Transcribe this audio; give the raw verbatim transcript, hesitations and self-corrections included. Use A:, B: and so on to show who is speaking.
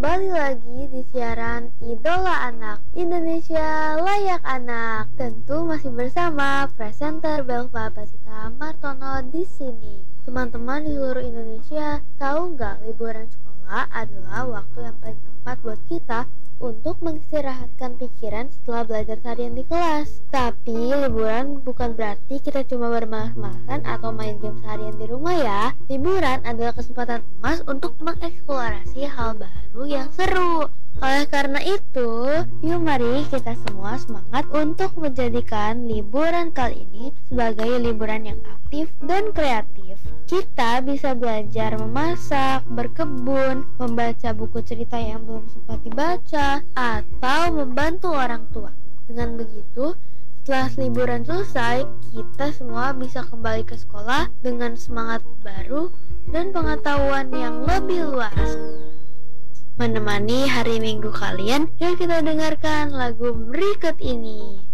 A: kembali lagi di siaran Idola Anak Indonesia Layak Anak. Tentu masih bersama presenter Belva Basita Martono di sini. Teman-teman di seluruh Indonesia, tahu nggak liburan sekolah adalah waktu yang paling tepat buat kita untuk mengistirahatkan pikiran setelah belajar seharian di kelas. Tapi liburan bukan berarti kita cuma bermalas-malasan atau main game seharian di rumah ya. Liburan adalah kesempatan emas untuk mengeksplorasi hal baru yang seru. Oleh karena itu, yuk mari kita semua semangat untuk menjadikan liburan kali ini sebagai liburan yang aktif dan kreatif. Kita bisa belajar memasak, berkebun, membaca buku cerita yang belum sempat dibaca, atau membantu orang tua. Dengan begitu, setelah liburan selesai, kita semua bisa kembali ke sekolah dengan semangat baru dan pengetahuan yang lebih luas. Menemani hari Minggu kalian, yuk kita dengarkan lagu berikut ini.